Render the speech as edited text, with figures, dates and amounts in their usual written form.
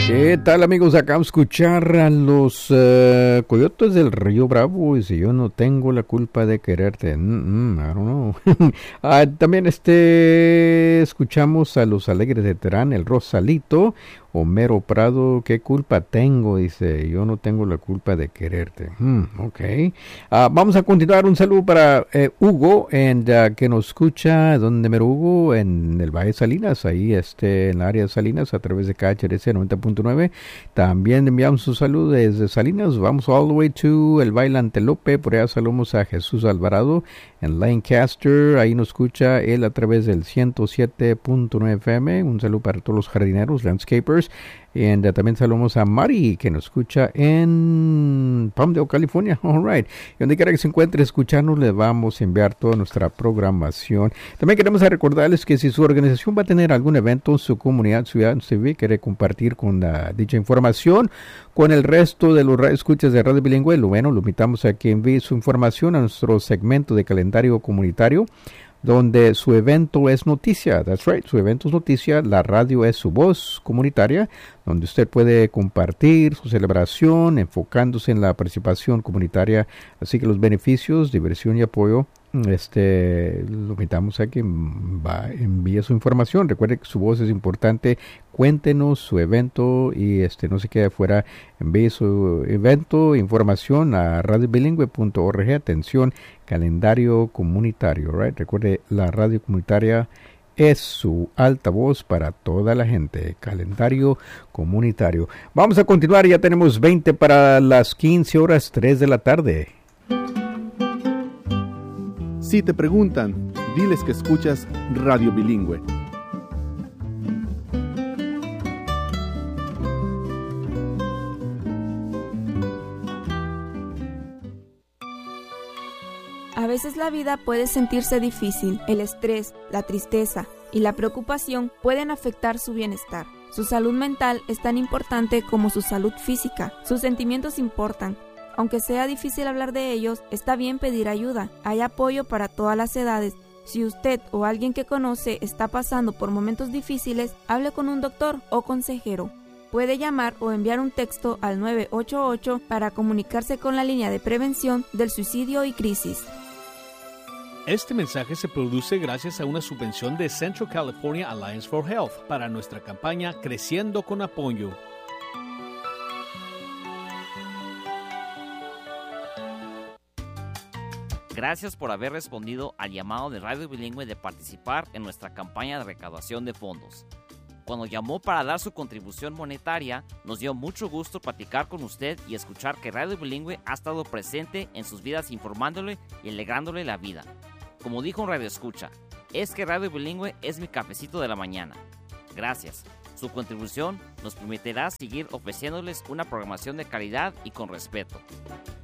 ¿Qué tal, amigos? Acabamos de escuchar a los Coyotes del Río Bravo. Y si yo no tengo la culpa de quererte, I don't know. También escuchamos a los Alegres de Terán, el Rosalito. Homero Prado, ¿qué culpa tengo? Dice, yo no tengo la culpa de quererte. Ok. Vamos a continuar. Un saludo para Hugo, que nos escucha, ¿dónde mero Hugo? En el Valle de Salinas, ahí en el área de Salinas, a través de KHRC 90.9. También enviamos un saludo desde Salinas. Vamos all the way to el Valle Antelope. Por allá saludamos a Jesús Alvarado en Lancaster. Ahí nos escucha él a través del 107.9 FM. Un saludo para todos los jardineros, landscapers. Y también saludamos a Mari, que nos escucha en Palmdale, California. All right. Y donde quiera que se encuentre escuchando, le vamos a enviar toda nuestra programación. También queremos recordarles que si su organización va a tener algún evento en su comunidad, ciudad, usted quiere compartir con dicha información con el resto de los escuchas de Radio Bilingüe, lo invitamos a que envíe su información a nuestro segmento de calendario comunitario, donde su evento es noticia. That's right, su evento es noticia, la radio es su voz comunitaria, donde usted puede compartir su celebración, enfocándose en la participación comunitaria, así que los beneficios, diversión y apoyo, lo invitamos a que envíe su información. Recuerde que su voz es importante. Cuéntenos su evento y no se quede fuera. Envíe su evento, información a radiobilingüe.org. Atención, calendario comunitario, right? Recuerde, la radio comunitaria es su altavoz para toda la gente. Calendario comunitario. Vamos a continuar, ya tenemos 20 para las 15 horas, 3 de la tarde. Si te preguntan, diles que escuchas Radio Bilingüe. A veces la vida puede sentirse difícil. El estrés, la tristeza y la preocupación pueden afectar su bienestar. Su salud mental es tan importante como su salud física. Sus sentimientos importan. Aunque sea difícil hablar de ellos, está bien pedir ayuda. Hay apoyo para todas las edades. Si usted o alguien que conoce está pasando por momentos difíciles, hable con un doctor o consejero. Puede llamar o enviar un texto al 988 para comunicarse con la línea de prevención del suicidio y crisis. Este mensaje se produce gracias a una subvención de Central California Alliance for Health para nuestra campaña Creciendo con Apoyo. Gracias por haber respondido al llamado de Radio Bilingüe de participar en nuestra campaña de recaudación de fondos. Cuando llamó para dar su contribución monetaria, nos dio mucho gusto platicar con usted y escuchar que Radio Bilingüe ha estado presente en sus vidas informándole y alegrándole la vida. Como dijo un radioescucha, es que Radio Bilingüe es mi cafecito de la mañana. Gracias. Su contribución nos permitirá seguir ofreciéndoles una programación de calidad y con respeto.